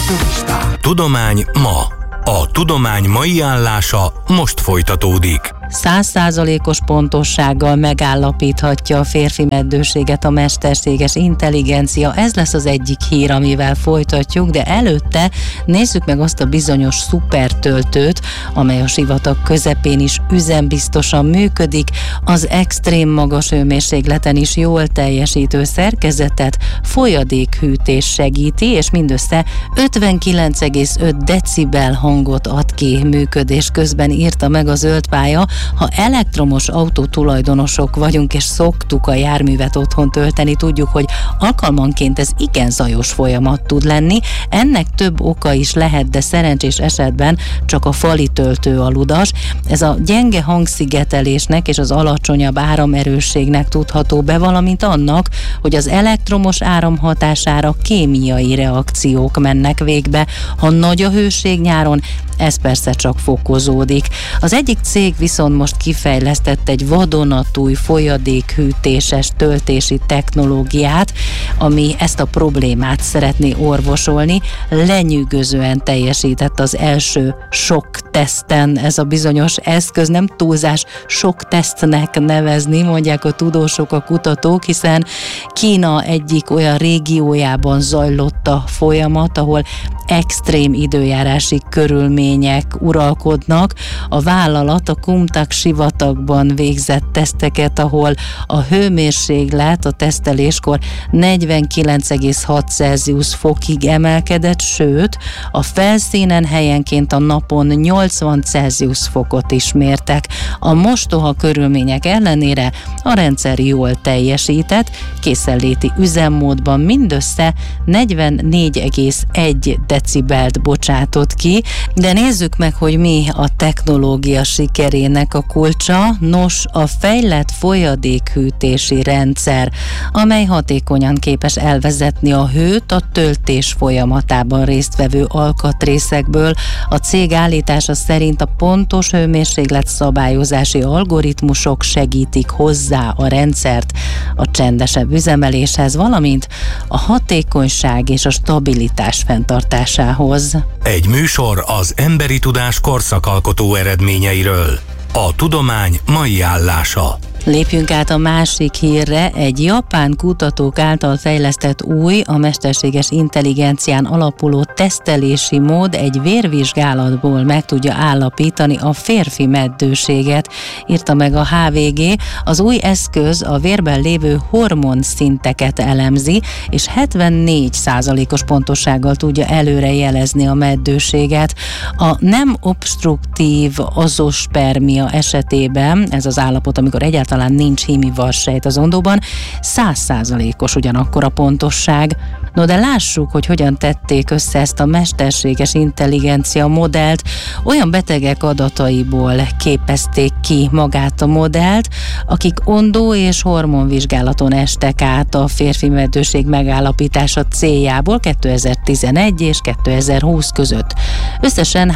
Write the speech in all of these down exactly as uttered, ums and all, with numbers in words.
Tudomány ma. A tudomány mai állása most folytatódik. Száz százalékos pontossággal megállapíthatja a férfi meddőséget a mesterséges intelligencia. Ez lesz az egyik hír, amivel folytatjuk, de előtte nézzük meg azt a bizonyos szupertöltőt, amely a sivatag közepén is üzembiztosan működik, az extrém magas hőmérsékleten is jól teljesítő szerkezetet folyadékhűtés segíti, és mindössze ötvenkilenc egész öt decibel hangot ad ki működés közben, írta meg a Zöld Pálya. Ha elektromos autó tulajdonosok vagyunk, és szoktuk a járművet otthon tölteni, tudjuk, hogy alkalmanként ez igen zajos folyamat tud lenni. Ennek több oka is lehet, de szerencsés esetben csak a fali töltő a ludas. Ez a gyenge hangszigetelésnek és az alacsonyabb áramerősségnek tudható be, valamint annak, hogy az elektromos áram hatására kémiai reakciók mennek végbe. Ha nagy a hőség nyáron, ez persze csak fokozódik. Az egyik cég viszont most kifejlesztett egy vadonatúj folyadékhűtéses töltési technológiát, ami ezt a problémát szeretné orvosolni. Lenyűgözően teljesített az első sok teszten ez a bizonyos eszköz, nem túlzás sok tesztnek nevezni, mondják a tudósok, a kutatók, hiszen Kína egyik olyan régiójában zajlott a folyamat, ahol extrém időjárási körülmények uralkodnak. A vállalat a Kumtak sivatagban végzett teszteket, ahol a hőmérséklet a teszteléskor negyvenkilenc egész hat Celsius fokig emelkedett, sőt, a felszínen helyenként a napon nyolcvan Celsius fokot is mértek. A mostoha körülmények ellenére a rendszer jól teljesített, készenléti üzemmódban mindössze negyvennégy egész egy decibelt bocsátott ki, de nézzük meg, hogy mi a technológia sikerének a kulcsa. Nos, a fejlett folyadékhűtési rendszer, amely hatékonyan képes elvezetni a hőt a töltés folyamatában résztvevő alkatrészekből. A cég állítása szerint a pontos hőmérséklet szabályozási algoritmusok segítik hozzá a rendszert a csendesebb üzemeléshez, valamint a hatékonyság és a stabilitás fenntartásához. Egy műsor az emberi tudás korszakalkotó eredményeiről. A tudomány mai állása. Lépjünk át a másik hírre. Egy japán kutatók által fejlesztett új, a mesterséges intelligencián alapuló tesztelési mód egy vérvizsgálatból meg tudja állapítani a férfi meddőséget, írta meg a há vé gé. Az új eszköz a vérben lévő hormonszinteket elemzi, és hetvennégy százalékos pontossággal tudja előre jelezni a meddőséget. A nem obstruktív azospermia esetében, ez az állapot, amikor egyáltalán talán nincs hímivarsejt az ondóban, száz százalékos ugyanakkor a pontosság. No de lássuk, hogy hogyan tették össze ezt a mesterséges intelligencia modellt. Olyan betegek adataiból képezték ki magát a modellt, akik ondó- és hormonvizsgálaton estek át a férfi meddőség megállapítása céljából kétezer-tizenegy és kétezer-húsz között. Összesen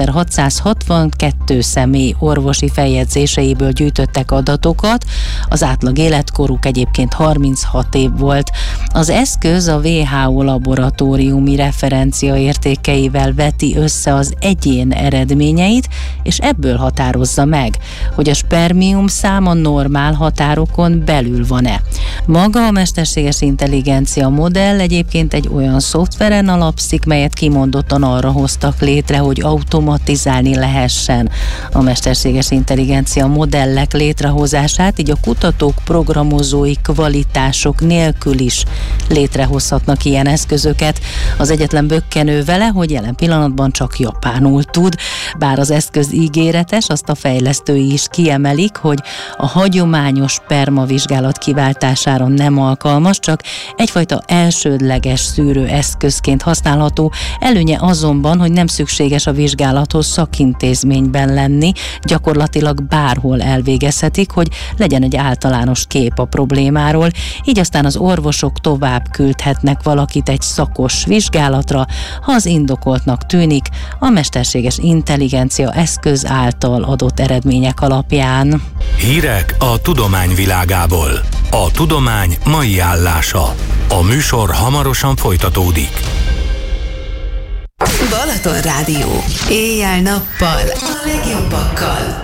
háromezer-hatszázhatvankettő személy orvosi feljegyzéseiből gyűjtöttek adatokat, az átlag életkoruk egyébként harminchat év volt. Az eszköz a vé há o laboratóriumi referencia értékeivel veti össze az egyén eredményeit, és ebből határozza meg, hogy a spermium száma normál határokon belül van-e. Maga a mesterséges intelligencia modell egyébként egy olyan szoftveren alapszik, melyet kimondottan arra hoztak létre, hogy automatizálni lehessen a mesterséges intelligencia modellek létrehozását, így a kutatók programozói kvalitások nélkül is létrehozhatnak ilyen eszközöket. Az egyetlen bökkenő vele, hogy jelen pillanatban csak japánul tud, bár az eszköz ígéretes, azt a fejlesztői is kiemelik, hogy a hagyományos spermavizsgálat kiváltására nem alkalmas, csak egyfajta elsődleges szűrőeszközként használható. Előnye azonban, hogy nem szükséges a vizsgálathoz szakintézményben lenni, gyakorlatilag bárhol elvégezhetik, hogy legyen egy általános kép a problémáról, így aztán az orvosok tovább küldhetnek valakit egy szakos vizsgálatra, ha az indokoltnak tűnik a mesterséges intelligencia eszköz által adott eredmények alapján. Hírek a tudomány világából. A tudomány mai állása. A műsor hamarosan folytatódik. Balaton Rádió. Éjjel-nappal a legjobbakkal.